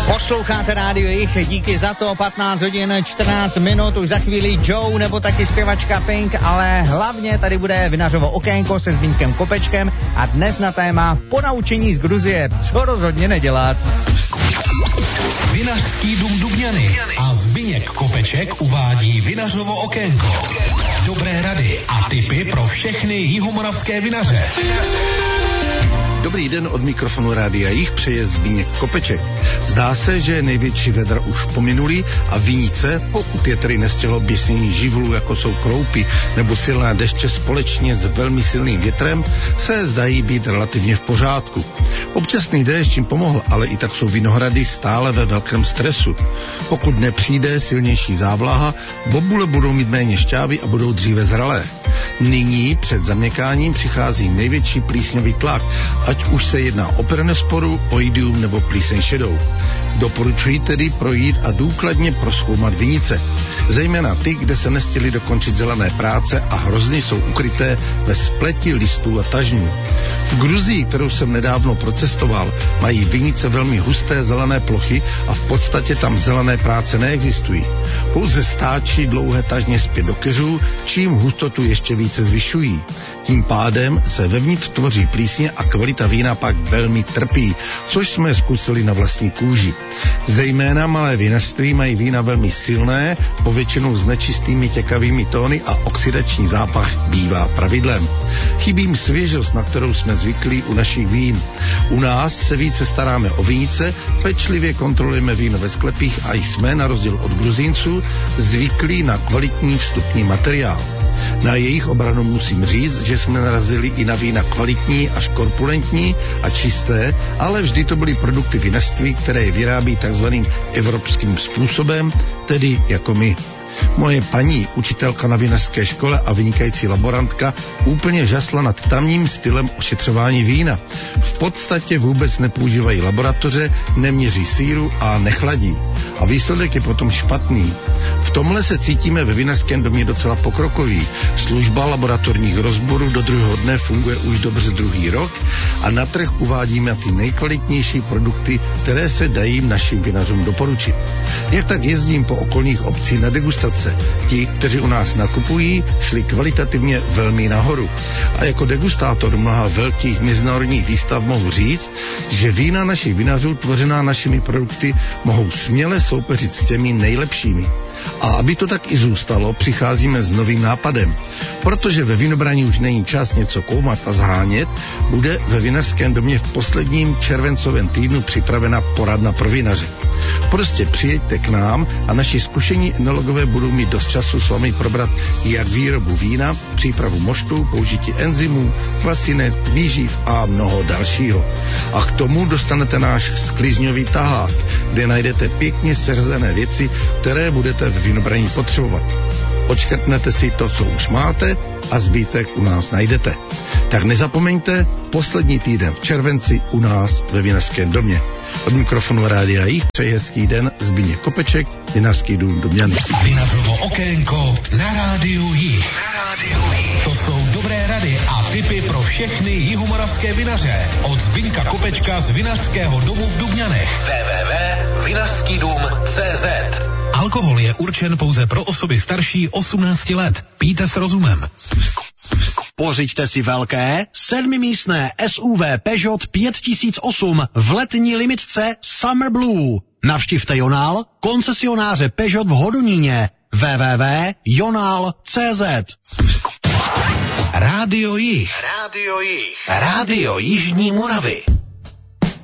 Posloucháte Rádio Jich, díky za to, 15 hodin 14 minut, už za chvíli Joe nebo taky zpěvačka Pink, ale hlavně tady bude Vinařovo okénko se Zbyňkem Kopečkem a dnes na téma ponaučení z Gruzie, co rozhodně nedělat. Vinařský dům Dubňany a Zbyněk Kopeček uvádí Vinařovo okénko. Dobré rady a tipy pro všechny jihomoravské vinaře. Dobrý den, od mikrofonu Rádia Jich přeje Zbyněk Kopeček. Zdá se, že největší vedra už pominuli a vinice, pokud je tedy nestělo běsnění živlů, jako jsou kroupy nebo silné deště společně s velmi silným větrem, se zdají být relativně v pořádku. Občasný déšť jim pomohl, ale i tak jsou vinohrady stále ve velkém stresu. Pokud nepřijde silnější závlaha, bobule budou mít méně šťávy a budou dříve zralé. Nyní před zaměkáním přichází největší plísňový tlak, ať už se jedná o peronosporu, oidium nebo plíseň šedou. Doporučuji tedy projít a důkladně prozkoumat vinice. Zejména ty, kde se nestihly dokončit zelené práce a hrozny jsou ukryté ve spleti listů a tažňů. V Gruzii, kterou jsem nedávno procestoval, mají vinice velmi husté zelené plochy a v podstatě tam zelené práce neexistují. Pouze stáčí dlouhé tažně zpět do keřů, čím hustotu ještě více zvyšují. Tím pádem se vevnitř tvoří plísně a kvalita vína pak velmi trpí, což jsme zkusili na vlastní kůži. Zejména malé vinařství mají vína velmi silné, povětšinou s nečistými těkavými tóny a oxidační zápach bývá pravidlem. Chybí jim svěžost, na kterou jsme zvyklí u našich vín. U nás se více staráme o vinice, pečlivě kontrolujeme víno ve sklepích a jsme, na rozdíl od Gruzínců, zvyklí na kvalitní vstupní materiál. Na jejich obranu musím říct, že jsme narazili i na vína kvalitní až korpulentní a čisté, ale vždy to byly produkty vinařství, které je vyrábí takzvaným evropským způsobem, tedy jako my. Moje paní, učitelka na vinařské škole a vynikající laborantka, úplně žasla nad tamním stylem ošetřování vína. V podstatě vůbec nepoužívají laboratoře, neměří síru a nechladí. A výsledek je potom špatný. V tomhle se cítíme ve vinařském domě docela pokrokoví. Služba laboratorních rozborů do druhého dne funguje už dobře druhý rok a na trh uvádíme ty nejkvalitnější produkty, které se dají našim vinařům doporučit. Jak tak jezdím po okolních obcích na degustace, ti, kteří u nás nakupují, šli kvalitativně velmi nahoru. A jako degustátor mnoha velkých mezinárodních výstav mohu říct, že vína našich vinařů tvořená našimi produkty mohou směle soupeřit s těmi nejlepšími. A aby to tak i zůstalo, přicházíme s novým nápadem. Protože ve vinobraní už není čas něco koumat a zhánět, bude ve vinařském domě v posledním červencovém týdnu připravena poradna pro vinaře. Prostě přijeďte k nám a naši zkušení enologové budou mít dost času s vámi probrat jak výrobu vína, přípravu moštů, použití enzymů, kvasinet, výživ a mnoho dalšího. A k tomu dostanete náš sklizňový tahák, kde najdete pěkně seřazené věci, které budete v vinobraní potřebovat. Odškrtnete si to, co už máte, a zbytek u nás najdete. Tak nezapomeňte, poslední týden v červenci u nás ve Vinařském domě. Od mikrofonu Rádia Jich přeje hezký den Zbyněk Kopeček, Vinařský dům Dubňany. Vinařovo okénko na Rádiu Jich. To jsou dobré rady a tipy pro všechny jihomoravské vinaře. Od Zbyňka Kopečka z Vinařského domu v Dubňanech. www.vinařskydům.cz. Alkohol je určen pouze pro osoby starší 18 let. Pijte s rozumem. Pořiďte si velké 7místné SUV Peugeot 5008 v letní limitce Summer Blue. Navštivte Jonál, koncesionáře Peugeot v Hodoníně. www.jonal.cz. Rádio Jich. Rádio Jižní Moravy.